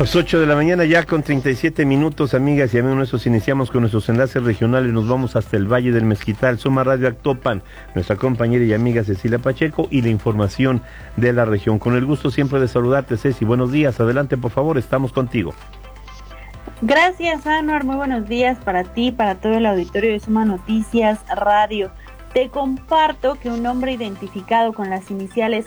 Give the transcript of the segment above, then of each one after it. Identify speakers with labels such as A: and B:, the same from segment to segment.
A: Las 8 de la mañana ya con 37 minutos, amigas y amigos nuestros, iniciamos con nuestros enlaces regionales, nos vamos hasta el Valle del Mezquital, Suma Radio Actopan, nuestra compañera y amiga Cecilia Pacheco y la información de la región. Con el gusto siempre de saludarte, Ceci, buenos días, adelante por favor, estamos contigo.
B: Gracias, Anuar, muy buenos días para ti, para todo el auditorio de Suma Noticias Radio. Te comparto que un hombre identificado con las iniciales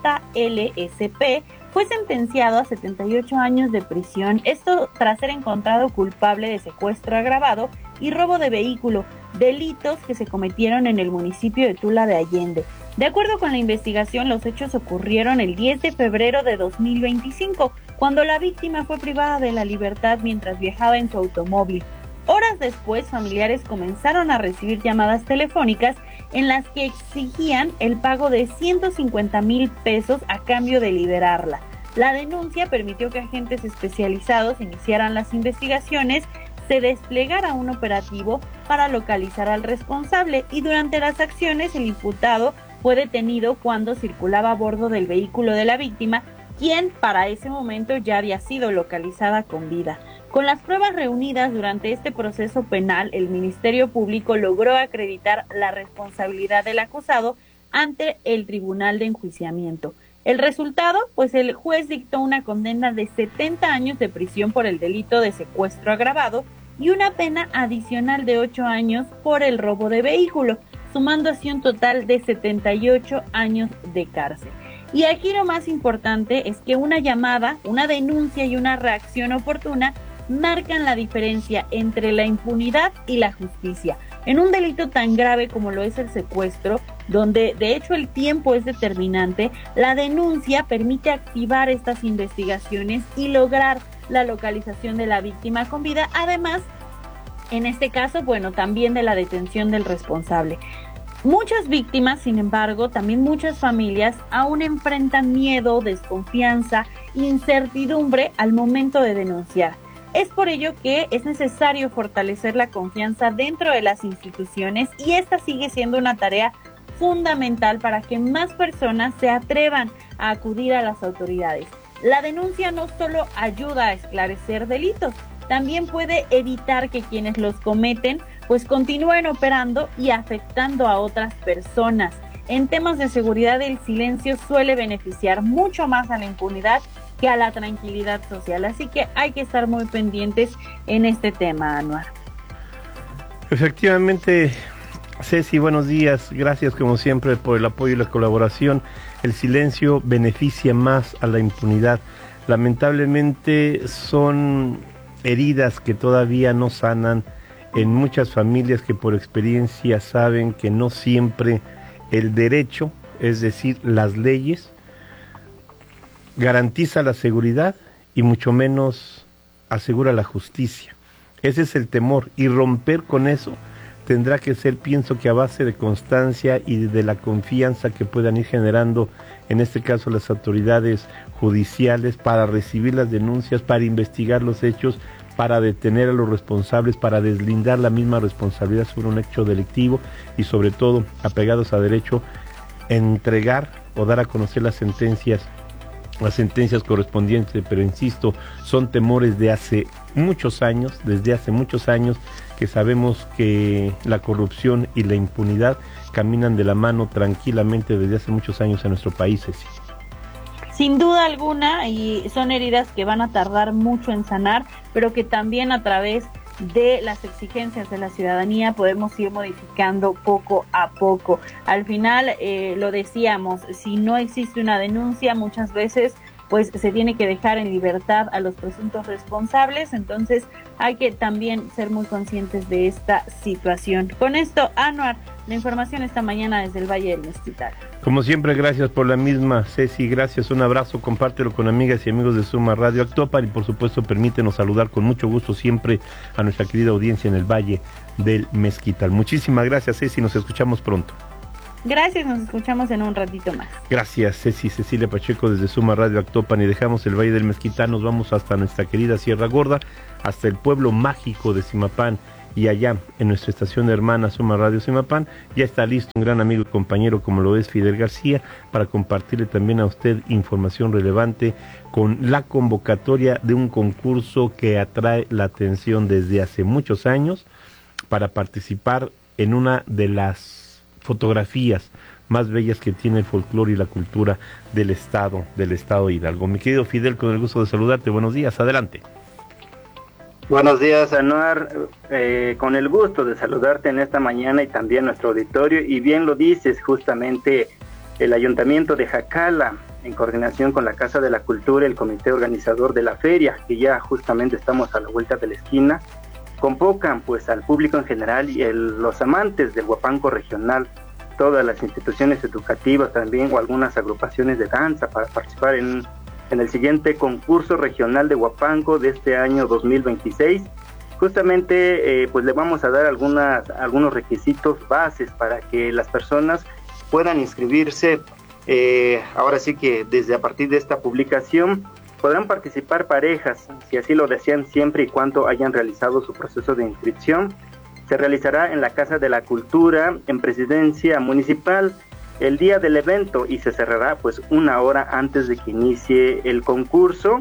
B: JLSP fue sentenciado a 78 años de prisión, esto tras ser encontrado culpable de secuestro agravado y robo de vehículo, delitos que se cometieron en el municipio de Tula de Allende. De acuerdo con la investigación, los hechos ocurrieron el 10 de febrero de 2025, cuando la víctima fue privada de la libertad mientras viajaba en su automóvil. Horas después, familiares comenzaron a recibir llamadas telefónicas en las que exigían el pago de 150,000 pesos a cambio de liberarla. La denuncia permitió que agentes especializados iniciaran las investigaciones, se desplegara un operativo para localizar al responsable y durante las acciones el imputado fue detenido cuando circulaba a bordo del vehículo de la víctima, quien para ese momento ya había sido localizada con vida. Con las pruebas reunidas durante este proceso penal, el Ministerio Público logró acreditar la responsabilidad del acusado ante el Tribunal de Enjuiciamiento. El resultado, pues el juez dictó una condena de 70 años de prisión por el delito de secuestro agravado y una pena adicional de 8 años por el robo de vehículo, sumando así un total de 78 años de cárcel. Y aquí lo más importante es que una llamada, una denuncia y una reacción oportuna marcan la diferencia entre la impunidad y la justicia. En un delito tan grave como lo es el secuestro, donde de hecho el tiempo es determinante, la denuncia permite activar estas investigaciones y lograr la localización de la víctima con vida, además, en este caso, bueno, también de la detención del responsable. Muchas víctimas, sin embargo, también muchas familias aún enfrentan miedo, desconfianza, incertidumbre al momento de denunciar. Es por ello que es necesario fortalecer la confianza dentro de las instituciones y esta sigue siendo una tarea fundamental para que más personas se atrevan a acudir a las autoridades. La denuncia no solo ayuda a esclarecer delitos, también puede evitar que quienes los cometen pues continúen operando y afectando a otras personas. En temas de seguridad, el silencio suele beneficiar mucho más a la impunidad que a la tranquilidad social. Así que hay que estar muy pendientes en este tema, Anuar.
A: Efectivamente, Ceci, buenos días. Gracias como siempre por el apoyo y la colaboración. El silencio beneficia más a la impunidad. Lamentablemente son heridas que todavía no sanan en muchas familias que por experiencia saben que no siempre el derecho, es decir, las leyes, garantiza la seguridad y mucho menos asegura la justicia. Ese es el temor y romper con eso tendrá que ser, pienso que a base de constancia y de la confianza que puedan ir generando, en este caso las autoridades judiciales, para recibir las denuncias, para investigar los hechos, para detener a los responsables, para deslindar la misma responsabilidad sobre un hecho delictivo y sobre todo, apegados a derecho, entregar o dar a conocer las sentencias correspondientes, pero insisto, son temores de hace muchos años, desde hace muchos años, que sabemos que la corrupción y la impunidad caminan de la mano tranquilamente desde hace muchos años en nuestro país, Ceci.
B: Sin duda alguna, y son heridas que van a tardar mucho en sanar, pero que también a través de las exigencias de la ciudadanía podemos ir modificando poco a poco. Al final, lo decíamos, si no existe una denuncia, muchas veces pues se tiene que dejar en libertad a los presuntos responsables, entonces hay que también ser muy conscientes de esta situación. Con esto, Anuar, la información esta mañana desde el Valle del Mezquital.
A: Como siempre, gracias por la misma, Ceci, gracias, un abrazo, compártelo con amigas y amigos de Suma Radio Actopan y por supuesto permítenos saludar con mucho gusto siempre a nuestra querida audiencia en el Valle del Mezquital. Muchísimas gracias, Ceci, nos escuchamos pronto.
B: Gracias, nos escuchamos en un ratito más.
A: Gracias, Cecilia Pacheco desde Suma Radio Actopan, y dejamos el Valle del Mezquital, nos vamos hasta nuestra querida Sierra Gorda, hasta el pueblo mágico de Zimapán, y allá en nuestra estación hermana Suma Radio Zimapán ya está listo un gran amigo y compañero como lo es Fidel García para compartirle también a usted información relevante con la convocatoria de un concurso que atrae la atención desde hace muchos años para participar en una de las fotografías más bellas que tiene el folclore y la cultura del estado de Hidalgo. Mi querido Fidel, con el gusto de saludarte, buenos días, adelante.
C: Buenos días, Anuar, con el gusto de saludarte en esta mañana y también nuestro auditorio, y bien lo dices, justamente el Ayuntamiento de Jacala, en coordinación con la Casa de la Cultura, el comité organizador de la feria, que ya justamente estamos a la vuelta de la esquina, convocan pues al público en general y los amantes del huapango regional, todas las instituciones educativas también o algunas agrupaciones de danza para participar en el siguiente concurso regional de huapango de este año 2026. Justamente pues le vamos a dar algunos requisitos bases para que las personas puedan inscribirse. Ahora sí que desde a partir de esta publicación podrán participar parejas, si así lo desean, siempre y cuando hayan realizado su proceso de inscripción. Se realizará en la Casa de la Cultura, en Presidencia Municipal, el día del evento, y se cerrará pues 1 hora antes de que inicie el concurso.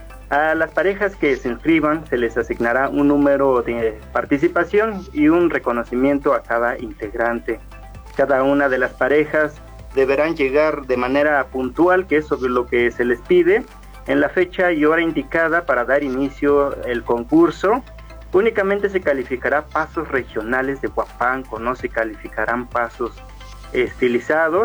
C: A las parejas que se inscriban se les asignará un número de participación y un reconocimiento a cada integrante. Cada una de las parejas deberán llegar de manera puntual, que es sobre lo que se les pide, en la fecha y hora indicada para dar inicio al concurso. Únicamente se calificará pasos regionales de huapango, no se calificarán pasos estilizados.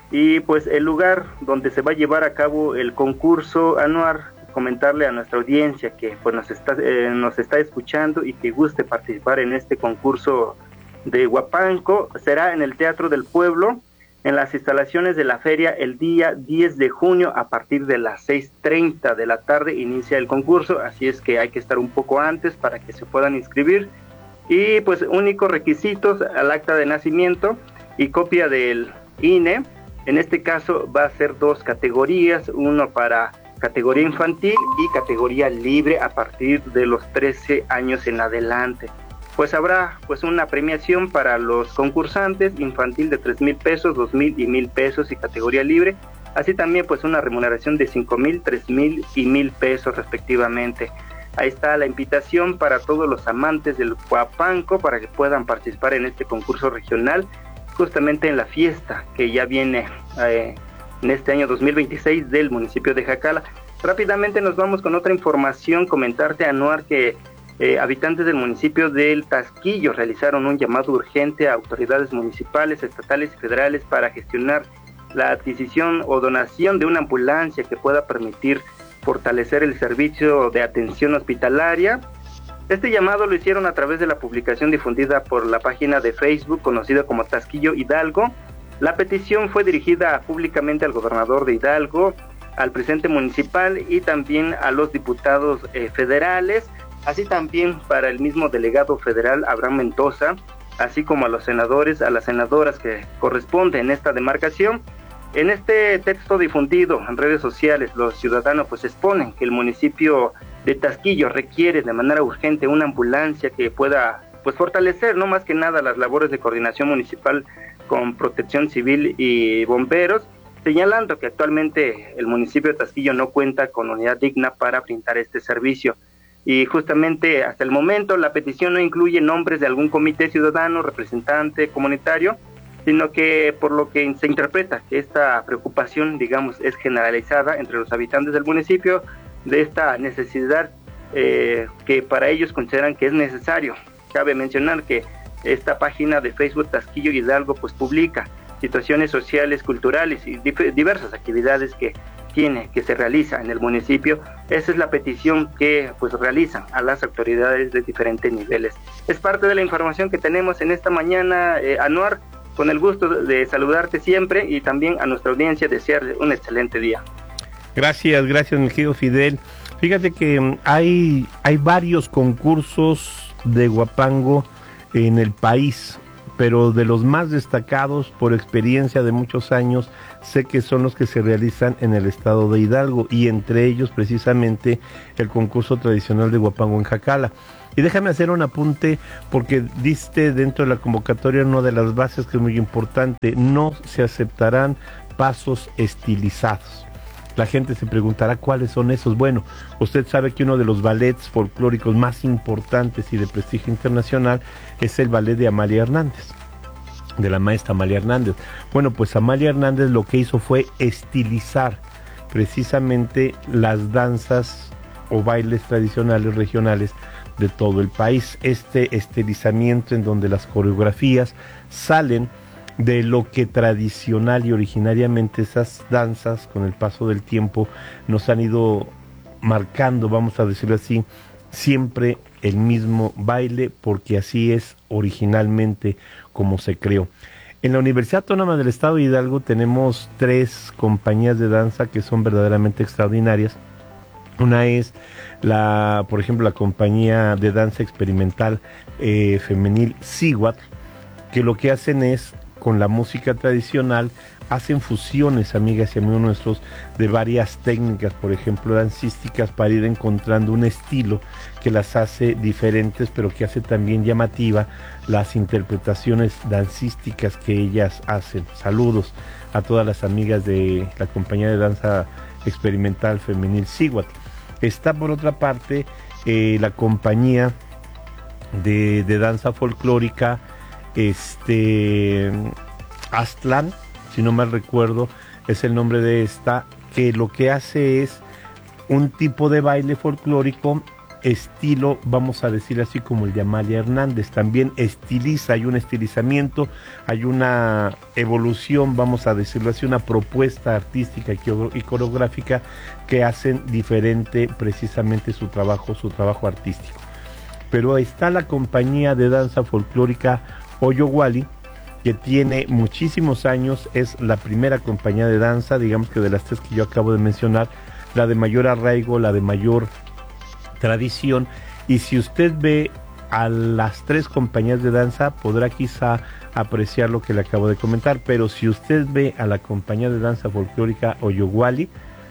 C: Y pues el lugar donde se va a llevar a cabo el concurso, Anuar, comentarle a nuestra audiencia que pues nos está escuchando y que guste participar en este concurso de huapango, será en el Teatro del Pueblo, en las instalaciones de la feria, el día 10 de junio a partir de las 6:30 de la tarde inicia el concurso, así es que hay que estar un poco antes para que se puedan inscribir. Y pues únicos requisitos: al acta de nacimiento y copia del INE. En este caso va a ser 2 categorías, uno para categoría infantil y categoría libre a partir de los 13 años en adelante. Pues habrá pues una premiación para los concursantes, infantil de 3,000 pesos, 2,000 y 1,000 pesos, y categoría libre, así también pues una remuneración de 5,000, 3,000 y 1,000 pesos respectivamente. Ahí está la invitación para todos los amantes del huapango para que puedan participar en este concurso regional, justamente en la fiesta que ya viene en este año 2026 del municipio de Jacala. Rápidamente nos vamos con otra información, comentarte, Anuar, que habitantes del municipio del Tasquillo realizaron un llamado urgente a autoridades municipales, estatales y federales para gestionar la adquisición o donación de una ambulancia que pueda permitir fortalecer el servicio de atención hospitalaria. Este llamado lo hicieron a través de la publicación difundida por la página de Facebook conocida como Tasquillo Hidalgo. La petición fue dirigida públicamente al gobernador de Hidalgo, al presidente municipal y también a los diputados federales, así también para el mismo delegado federal Abraham Mendoza, así como a los senadores, a las senadoras que corresponden en esta demarcación. En este texto difundido en redes sociales, los ciudadanos pues exponen que el municipio de Tasquillo requiere de manera urgente una ambulancia que pueda pues fortalecer, no más que nada, las labores de coordinación municipal con Protección Civil y bomberos, señalando que actualmente el municipio de Tasquillo no cuenta con unidad digna para brindar este servicio. Y justamente hasta el momento la petición no incluye nombres de algún comité ciudadano, representante comunitario, sino que por lo que se interpreta que esta preocupación, digamos, es generalizada entre los habitantes del municipio de esta necesidad que para ellos consideran que es necesario. Cabe mencionar que esta página de Facebook Tasquillo Hidalgo pues publica situaciones sociales, culturales y diversas actividades que se realiza en el municipio. Esa es la petición que pues realizan a las autoridades de diferentes niveles. Es parte de la información que tenemos en esta mañana, Anuar, con el gusto de saludarte siempre y también a nuestra audiencia desearle un excelente día.
A: Gracias, mi querido Fidel. Fíjate que hay varios concursos de huapango en el país, pero de los más destacados por experiencia de muchos años, sé que son los que se realizan en el estado de Hidalgo, y entre ellos precisamente el concurso tradicional de huapango en Jacala. Y déjame hacer un apunte, porque diste dentro de la convocatoria una de las bases que es muy importante: no se aceptarán pasos estilizados. La gente se preguntará cuáles son esos. Bueno, usted sabe que uno de los ballets folclóricos más importantes y de prestigio internacional es el ballet de Amalia Hernández, de la maestra Amalia Hernández. Bueno, pues Amalia Hernández lo que hizo fue estilizar precisamente las danzas o bailes tradicionales regionales de todo el país. Este estilizamiento en donde las coreografías salen de lo que tradicional y originariamente esas danzas con el paso del tiempo nos han ido marcando, vamos a decirlo así, siempre el mismo baile, porque así es originalmente como se creó. En la Universidad Autónoma del Estado de Hidalgo tenemos 3 compañías de danza que son verdaderamente extraordinarias. Una es por ejemplo, la compañía de danza experimental femenil Cihuatl, que lo que hacen es, con la música tradicional, hacen fusiones, amigas y amigos nuestros, de varias técnicas, por ejemplo, dancísticas, para ir encontrando un estilo que las hace diferentes, pero que hace también llamativa las interpretaciones dancísticas que ellas hacen. Saludos a todas las amigas de la compañía de danza experimental femenil Cihuatl. Está por otra parte la compañía de danza folclórica Aztlán, si no mal recuerdo, es el nombre de esta, que lo que hace es un tipo de baile folclórico estilo, vamos a decir así, como el de Amalia Hernández. También estiliza, hay un estilizamiento, hay una evolución, vamos a decirlo así, una propuesta artística y coreográfica que hacen diferente precisamente su trabajo artístico. Pero está la compañía de danza folclórica Oyowali, que tiene muchísimos años, es la primera compañía de danza, digamos que de las 3 que yo acabo de mencionar, la de mayor arraigo, la de mayor tradición. Y si usted ve a las 3 compañías de danza, podrá quizá apreciar lo que le acabo de comentar, pero si usted ve a la compañía de danza folclórica Oyowali,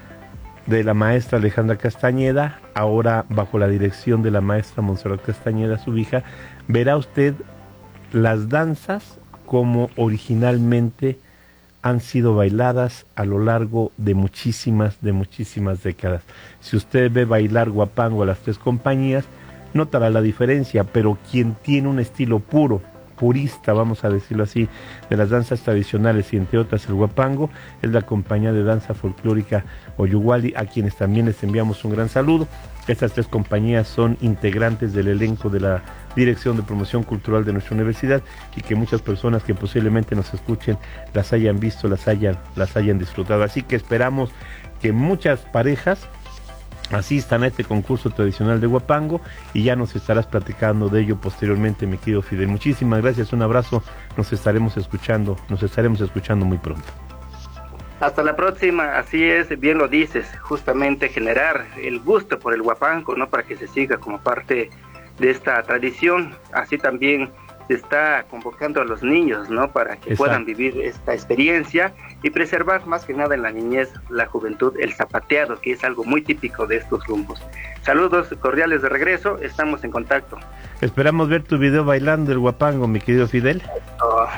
A: de la maestra Alejandra Castañeda, ahora bajo la dirección de la maestra Montserrat Castañeda, su hija, verá usted las danzas como originalmente han sido bailadas a lo largo de muchísimas décadas. Si usted ve bailar guapango a las 3 compañías, notará la diferencia, pero quien tiene un estilo purista, vamos a decirlo así, de las danzas tradicionales y entre otras el guapango, es la compañía de danza folclórica Oyowali, a quienes también les enviamos un gran saludo. Estas 3 compañías son integrantes del elenco de la Dirección de Promoción Cultural de nuestra universidad, y que muchas personas que posiblemente nos escuchen las hayan visto, las hayan disfrutado. Así que esperamos que muchas parejas asistan a este concurso tradicional de guapango, y ya nos estarás platicando de ello posteriormente, mi querido Fidel. Muchísimas gracias, un abrazo, nos estaremos escuchando muy pronto.
C: Hasta la próxima. Así es, bien lo dices, justamente generar el gusto por el guapango, ¿no? Para que se siga como parte de esta tradición. Así también se está convocando a los niños, ¿no? Para que puedan vivir esta experiencia y preservar más que nada en la niñez, la juventud, el zapateado, que es algo muy típico de estos rumbos. Saludos cordiales de regreso, estamos en contacto.
A: Esperamos ver tu video bailando el guapango, mi querido Fidel.
C: Oh.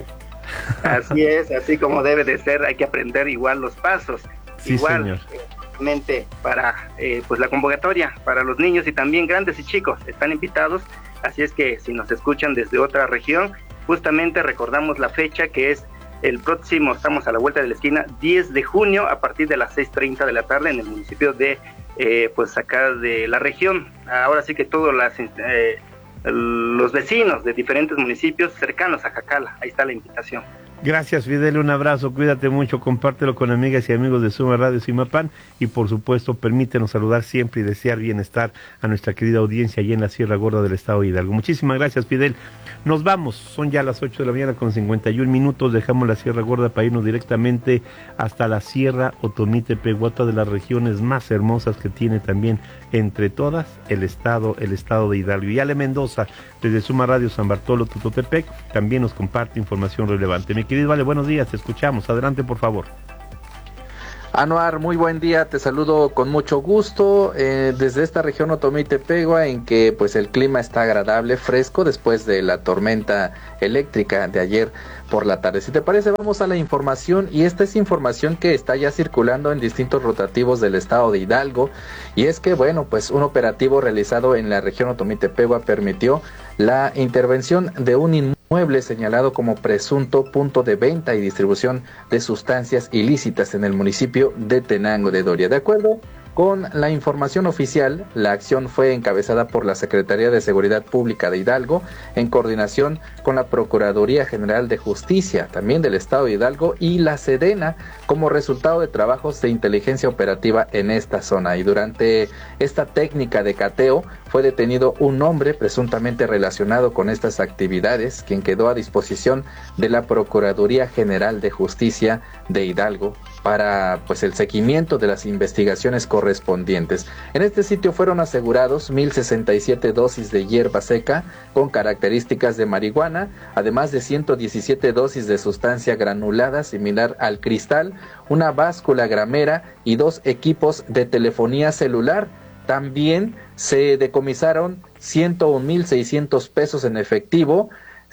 C: Así es, así como debe de ser, hay que aprender igual los pasos.
A: Sí,
C: igual, para pues la convocatoria para los niños y también grandes y chicos están invitados. Así es que si nos escuchan desde otra región, justamente recordamos la fecha, que es el próximo, estamos a la vuelta de la esquina, 10 de junio a partir de las 6:30 de la tarde en el municipio de pues acá de la región. Ahora sí que todos los vecinos de diferentes municipios cercanos a Jacala, ahí está la invitación.
A: Gracias, Fidel, un abrazo, cuídate mucho, compártelo con amigas y amigos de Suma Radio Zimapán, y por supuesto permítenos saludar siempre y desear bienestar a nuestra querida audiencia allí en la Sierra Gorda del Estado de Hidalgo. Muchísimas gracias, Fidel. Nos vamos, son ya las 8 de la mañana con 51 minutos, dejamos la Sierra Gorda para irnos directamente hasta la Sierra Otomí-Tepehuala, otra de las regiones más hermosas que tiene también entre todas el estado de Hidalgo. Y Ale Mendoza, desde Suma Radio San Bartolo, Tutotepec, también nos comparte información relevante. Mi querido Ale, buenos días, te escuchamos, adelante por favor.
D: Anuar, muy buen día, te saludo con mucho gusto desde esta región Otomí Tepehua, en que pues el clima está agradable, fresco después de la tormenta eléctrica de ayer por la tarde. Si te parece, vamos a la información, y esta es información que está ya circulando en distintos rotativos del estado de Hidalgo, y es que bueno, pues un operativo realizado en la región Otomí Tepehua permitió la intervención de un inmueble señalado como presunto punto de venta y distribución de sustancias ilícitas en el municipio de Tenango de Doria. De acuerdo con la información oficial, la acción fue encabezada por la Secretaría de Seguridad Pública de Hidalgo en coordinación con la Procuraduría General de Justicia, también del Estado de Hidalgo, y la Sedena, como resultado de trabajos de inteligencia operativa en esta zona. Y durante esta técnica de cateo fue detenido un hombre presuntamente relacionado con estas actividades, quien quedó a disposición de la Procuraduría General de Justicia de Hidalgo para pues el seguimiento de las investigaciones correspondientes. En este sitio fueron asegurados 1,067 dosis de hierba seca con características de marihuana, además de 117 dosis de sustancia granulada similar al cristal, una báscula gramera y 2 equipos de telefonía celular. También se decomisaron 101,600 pesos en efectivo,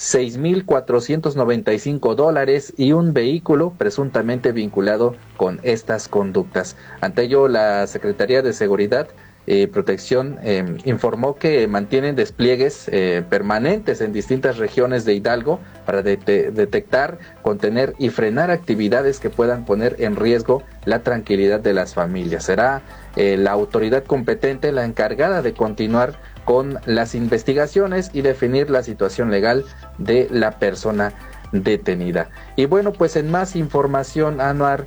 D: $6,495 y un vehículo presuntamente vinculado con estas conductas. Ante ello, la Secretaría de Seguridad y Protección informó que mantienen despliegues permanentes en distintas regiones de Hidalgo para detectar, contener y frenar actividades que puedan poner en riesgo la tranquilidad de las familias. Será la autoridad competente la encargada de continuar con las investigaciones y definir la situación legal de la persona detenida. Y bueno, pues en más información, Anuar,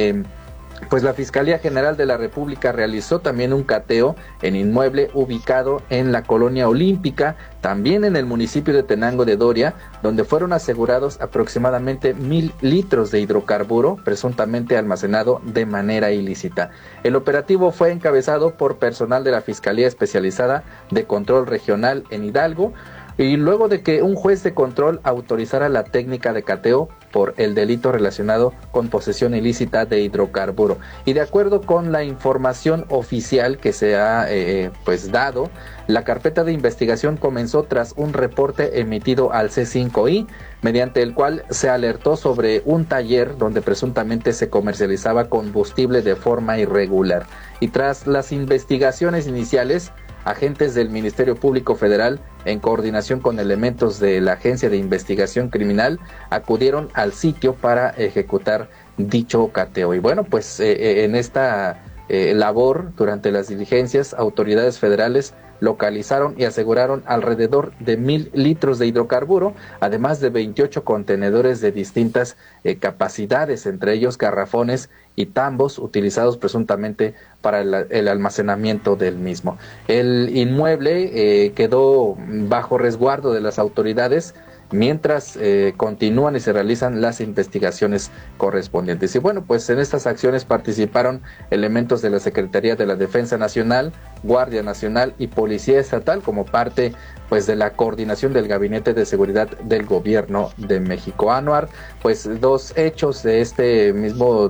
D: pues la Fiscalía General de la República realizó también un cateo en inmueble ubicado en la Colonia Olímpica, también en el municipio de Tenango de Doria, donde fueron asegurados aproximadamente 1,000 litros de hidrocarburo presuntamente almacenado de manera ilícita. El operativo fue encabezado por personal de la Fiscalía Especializada de Control Regional en Hidalgo, y luego de que un juez de control autorizara la técnica de cateo por el delito relacionado con posesión ilícita de hidrocarburo. Y de acuerdo con la información oficial que se ha pues dado, la carpeta de investigación comenzó tras un reporte emitido al C5I, mediante el cual se alertó sobre un taller donde presuntamente se comercializaba combustible de forma irregular. Y tras las investigaciones iniciales, agentes del Ministerio Público Federal, en coordinación con elementos de la Agencia de Investigación Criminal, acudieron al sitio para ejecutar dicho cateo. Y bueno, pues en esta labor, durante las diligencias, autoridades federales localizaron y aseguraron alrededor de 1,000 litros de hidrocarburo, además de 28 contenedores de distintas capacidades, entre ellos garrafones y tambos utilizados presuntamente para el almacenamiento del mismo. El inmueble quedó bajo resguardo de las autoridades mientras continúan y se realizan las investigaciones correspondientes. Y bueno, pues en estas acciones participaron elementos de la Secretaría de la Defensa Nacional, Guardia Nacional y Policía Estatal, como parte pues de la coordinación del Gabinete de Seguridad del Gobierno de México. Anuar, pues 2 hechos de este mismo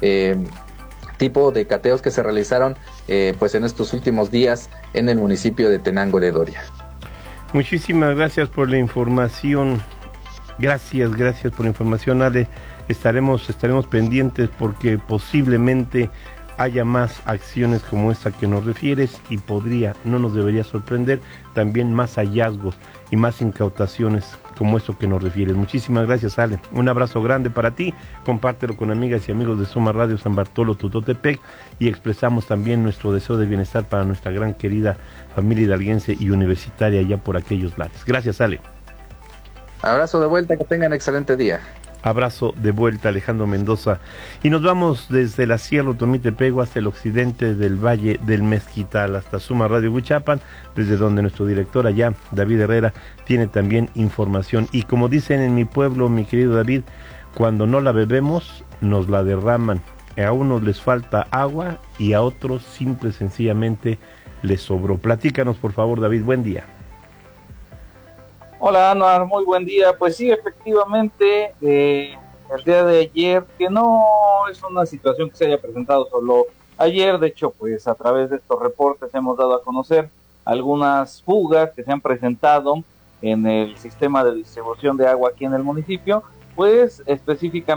D: tipo de cateos que se realizaron pues en estos últimos días en el municipio de Tenango de Doria.
A: Muchísimas gracias por la información. Gracias por la información, Ale. Estaremos pendientes porque posiblemente haya más acciones como esta que nos refieres y no nos debería sorprender, también más hallazgos y más incautaciones como esto que nos refieres. Muchísimas gracias, Ale. Un abrazo grande para ti. Compártelo con amigas y amigos de Suma Radio San Bartolo Tutotepec, y expresamos también nuestro deseo de bienestar para nuestra gran querida familia hidalguense y universitaria allá por aquellos lares. Gracias, Ale.
D: Abrazo de vuelta, que tengan excelente día.
A: Abrazo de vuelta, Alejandro Mendoza. Y nos vamos desde la Sierra Otomí Tepehua hasta el occidente del Valle del Mezquital, hasta Suma Radio Huichapan, desde donde nuestro director allá, David Herrera, tiene también información. Y como dicen en mi pueblo, mi querido David, cuando no la bebemos, nos la derraman. A unos les falta agua y a otros simple y sencillamente les sobró. Platícanos, por favor, David. Buen día.
E: Hola, Anuar, muy buen día. Pues sí, efectivamente, el día de ayer, que no es una situación que se haya presentado solo ayer. De hecho, pues a través de estos reportes hemos dado a conocer algunas fugas que se han presentado en el sistema de distribución de agua aquí en el municipio, pues específicamente